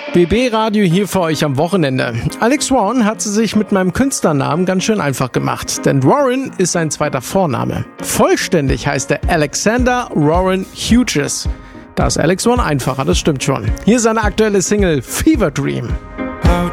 BB Radio hier für euch am Wochenende. Alex Warren hat es sich mit meinem Künstlernamen ganz schön einfach gemacht, denn Warren ist sein zweiter Vorname. Vollständig heißt er Alexander Warren Hughes. Da ist Alex Warren einfacher, das stimmt schon. Hier ist seine aktuelle Single Fever Dream.